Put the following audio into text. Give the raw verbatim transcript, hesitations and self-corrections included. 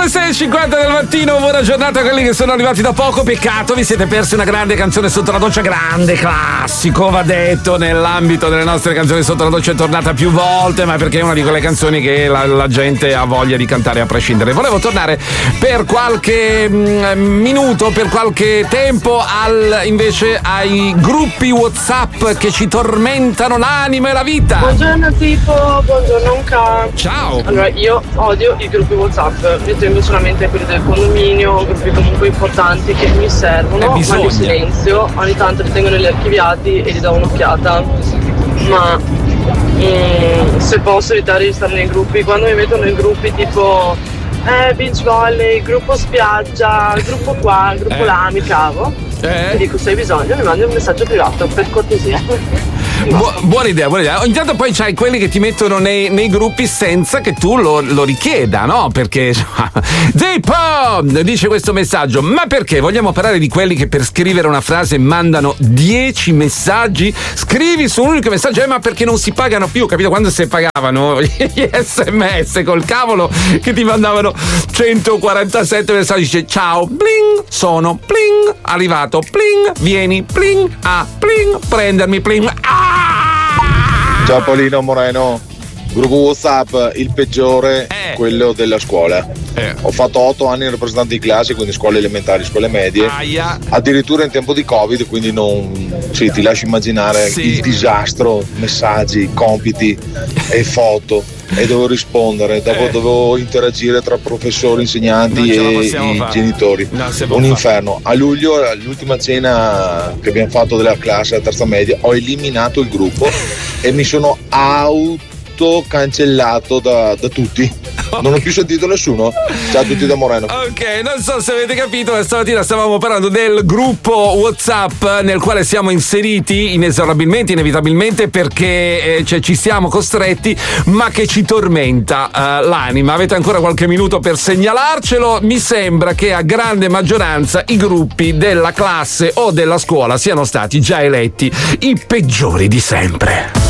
Sono le sei e cinquanta del mattino, buona giornata a quelli che sono arrivati da poco. Peccato, vi siete persi una grande canzone sotto la doccia, grande classico, va detto, nell'ambito delle nostre canzoni sotto la doccia è tornata più volte, ma perché è una di quelle canzoni che la, la gente ha voglia di cantare a prescindere. Volevo tornare per qualche mh, minuto, per qualche tempo al, invece ai gruppi WhatsApp che ci tormentano l'anima e la vita. Buongiorno tipo, buongiorno Anca. Ciao. Allora, io odio i gruppi WhatsApp, io tengo solamente quelli del condominio, gruppi comunque importanti che mi servono, ma di silenzio, ogni tanto li tengo negli archiviati e gli do un'occhiata, ma mm, se posso evitare di stare nei gruppi, quando mi mettono nei gruppi tipo eh, beach volley, gruppo spiaggia, gruppo qua, gruppo eh. là, mi cavo, Eh. e dico se hai bisogno mi mandi un messaggio privato, per cortesia. Bu- buona idea, buona idea. Ogni tanto poi c'hai quelli che ti mettono nei, nei gruppi senza che tu lo, lo richieda, no? Perché Zippo dice questo messaggio, ma perché vogliamo parlare di quelli che per scrivere una frase mandano dieci messaggi? Scrivi su un unico messaggio, eh, ma perché non si pagano più, capito? Quando si pagavano gli sms col cavolo che ti mandavano centoquarantasette messaggi, dice ciao, bling, sono, bling, arrivato, bling, vieni, bling, ah, bling, prendermi, bling, ah! Ciao Paolino Moreno, gruppo WhatsApp il peggiore, eh. quello della scuola. Eh. Ho fatto otto anni in rappresentante di classe, quindi scuole elementari, scuole medie. Aia. Addirittura in tempo di Covid, quindi non sì, ti lascio immaginare Sì. il disastro, messaggi, compiti e foto. E dovevo rispondere, dopo Eh. dovevo interagire tra professori, insegnanti Non ce la e possiamo i fare. genitori. Non si può Un fare. inferno. A luglio, l'ultima cena che abbiamo fatto della classe, la terza media, ho eliminato il gruppo e mi sono auto cancellato da, da tutti. Non ho più sentito nessuno. Ciao a tutti da Moreno. Ok, non so se avete capito, ma stamattina stavamo parlando del gruppo WhatsApp nel quale siamo inseriti inesorabilmente, inevitabilmente, perché eh, cioè, ci siamo costretti, ma che ci tormenta eh, l'anima. Avete ancora qualche minuto per segnalarcelo? Mi sembra che a grande maggioranza i gruppi della classe o della scuola siano stati già eletti i peggiori di sempre.